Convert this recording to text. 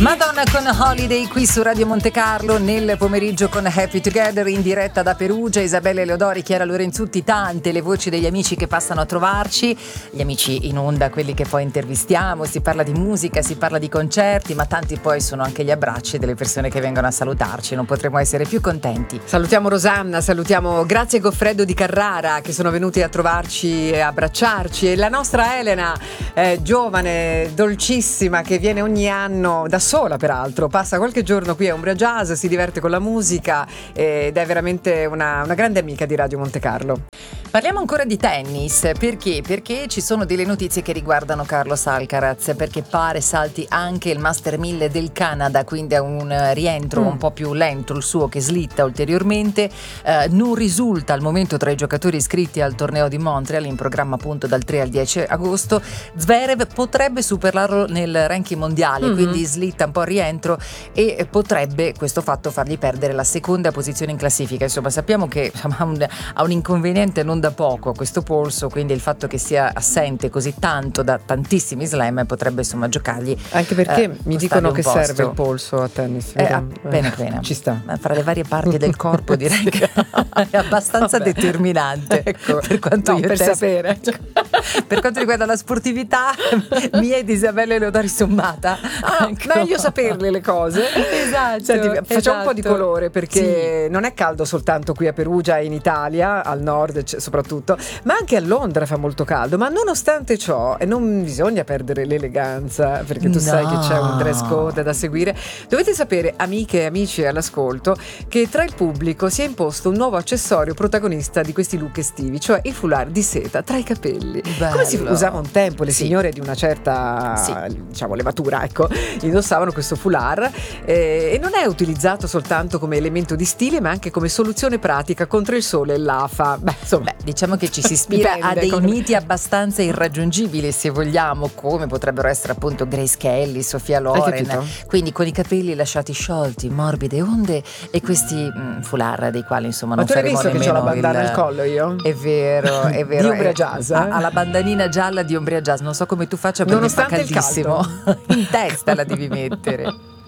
Madonna con Holiday qui su Radio Monte Carlo nel pomeriggio con Happy Together in diretta da Perugia. Isabella Leodori, Chiara Lorenzutti, tante le voci degli amici che passano a trovarci, gli amici in onda, quelli che poi intervistiamo. Si parla di musica, si parla di concerti, ma tanti poi sono anche gli abbracci delle persone che vengono a salutarci. Non potremmo essere più contenti. Salutiamo Rosanna, salutiamo Grazia e Goffredo di Carrara che sono venuti a trovarci e abbracciarci, e la nostra Elena, giovane, dolcissima, che viene ogni anno da sola, peraltro passa qualche giorno qui a Umbria Jazz, si diverte con la musica ed è veramente una grande amica di Radio Monte Carlo. Parliamo ancora di tennis, perché ci sono delle notizie che riguardano Carlos Alcaraz, perché pare salti anche il Master 1000 del Canada, quindi è un rientro un po' più lento il suo, che slitta ulteriormente. Non risulta al momento tra i giocatori iscritti al torneo di Montreal, in programma appunto dal 3 al 10 agosto. Zverev potrebbe superarlo nel ranking mondiale, quindi slitta un po' il rientro e potrebbe questo fatto fargli perdere la seconda posizione in classifica. Insomma, sappiamo che ha un inconveniente non da poco a questo polso, quindi il fatto che sia assente così tanto da tantissimi slam potrebbe insomma giocargli, anche perché mi dicono che posto. serve il polso a tennis, appena ci sta fra le varie parti del corpo, direi che è abbastanza determinante, ecco, per quanto io per sapere. Per quanto riguarda la sportività mia e di Isabella Leodori sommata, meglio saperle le cose. Esatto. Senti, facciamo un po' di colore, perché sì, non è caldo soltanto qui a Perugia e in Italia, al nord soprattutto, ma anche a Londra fa molto caldo. Ma nonostante ciò, e non bisogna perdere l'eleganza, perché tu sai che c'è un dress code da seguire. Dovete sapere, amiche e amici all'ascolto, che tra il pubblico si è imposto un nuovo accessorio protagonista di questi look estivi, cioè il foulard di seta tra i capelli. Bello. Come si usava un tempo, le signore di una certa diciamo levatura, ecco, indossavano questo foulard, e non è utilizzato soltanto come elemento di stile, ma anche come soluzione pratica contro il sole e l'afa. Diciamo che ci si ispira a dei miti abbastanza irraggiungibili, se vogliamo, come potrebbero essere appunto Grace Kelly, Sofia Loren, quindi con i capelli lasciati sciolti, morbide onde, e questi foulard dei quali insomma non faremo nemmeno. Ma tu hai visto che c'ho la bandana al collo io? È vero, è vero. Di Umbria Jazz, ha la bandanina gialla di Umbria Jazz, non so come tu faccia, perché fa nonostante caldissimo. il caldo. In testa la devi mettere.